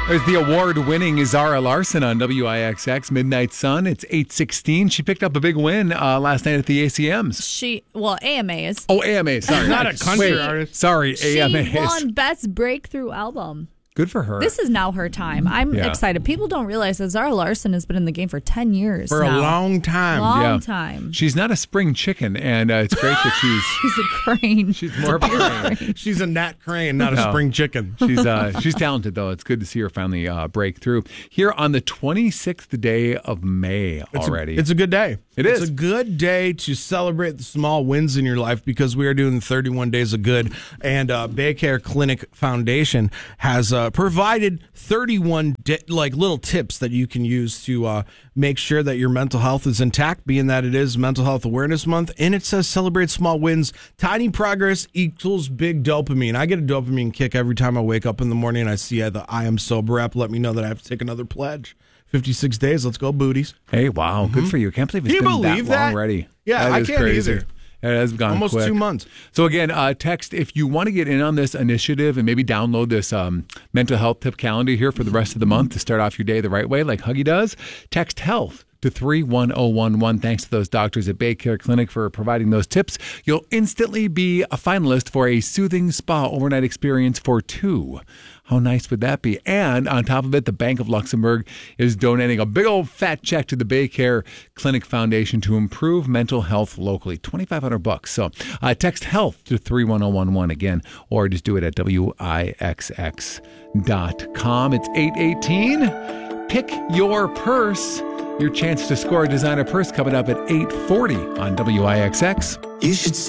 There's the award-winning Zara Larson on WIXX Midnight Sun. It's 8:16. She picked up a big win last night at the ACMs. AMAs. Oh, AMAs. Sorry. Not a country artist. Sorry, AMAs. She won Best Breakthrough Album. Good for her. This is now her time. I'm excited. People don't realize that Zara Larson has been in the game for 10 years For now. a long time. Long time. She's not a spring chicken, and it's great that She's a crane. she's more of a crane. She's a Nat Crane, not a spring chicken. She's talented, though. It's good to see her finally break through. Here on the 26th day of May already. It's a good day. It's a good day to celebrate the small wins in your life because we are doing 31 Days of Good. And Baycare Clinic Foundation has provided 31 little tips that you can use to make sure that your mental health is intact, being that it is Mental Health Awareness Month. And it says celebrate small wins. Tiny progress equals big dopamine. I get a dopamine kick every time I wake up in the morning and I see the I Am Sober app let me know that I have to take another pledge. 56 days. Let's go, booties. Hey, wow. Good for you. Can't believe it's been that long already. Yeah, I can't crazy. either. It has gone almost quick. 2 months. So again, text if you want to get in on this initiative and maybe download this mental health tip calendar here for the rest of the month to start off your day the right way, like Huggy does. Text HEALTH to 31011. Thanks to those doctors at Baycare Clinic for providing those tips. You'll instantly be a finalist for a soothing spa overnight experience for two. How nice would that be? And on top of it, the Bank of Luxembourg is donating a big old fat check to the Baycare Clinic Foundation to improve mental health locally. $2,500. So text HEALTH to 31011 again, or just do it at WIXX.com. It's 8:18. Pick your purse. Your chance to score a designer purse coming up at 8:40 on WIXX. You should